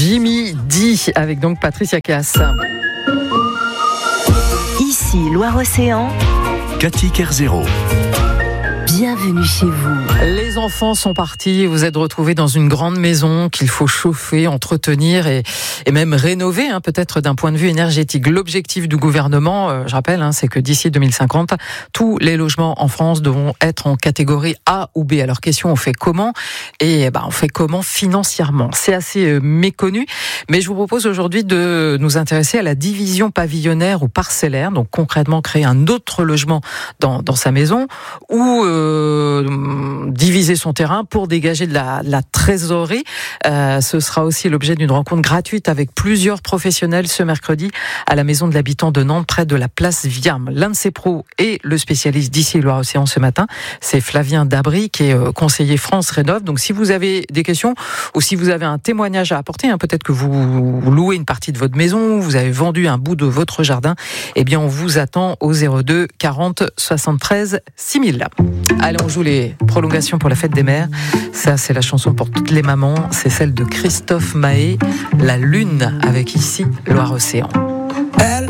Jimmy D avec donc Patricia Cass. Ici Loire-Océan. Cathy Kerzero. Bienvenue chez vous. Les enfants sont partis, vous êtes retrouvés dans une grande maison qu'il faut chauffer, entretenir et même rénover, peut-être d'un point de vue énergétique. L'objectif du gouvernement, je rappelle, c'est que d'ici 2050, tous les logements en France devront être en catégorie A ou B. Alors question, on fait comment ? Et on fait comment financièrement ? C'est assez méconnu, mais je vous propose aujourd'hui de nous intéresser à la division pavillonnaire ou parcellaire, donc concrètement créer un autre logement dans sa maison ou diviser son terrain pour dégager de la trésorerie. Ce sera aussi l'objet d'une rencontre gratuite avec plusieurs professionnels ce mercredi à la Maison de l'Habitant de Nantes, près de la place Viarme. L'un de ces pros est le spécialiste d'ici Loire-Océan ce matin, c'est Flavien Dabry qui est conseiller France Rénov'. Donc si vous avez des questions ou si vous avez un témoignage à apporter, peut-être que vous louez une partie de votre maison, vous avez vendu un bout de votre jardin, on vous attend au 02 40 73 6000. Allez, on joue les prolongations pour la fête des mères. Ça, c'est la chanson pour toutes les mamans. C'est celle de Christophe Maé, La Lune, avec ici Loire-Océan.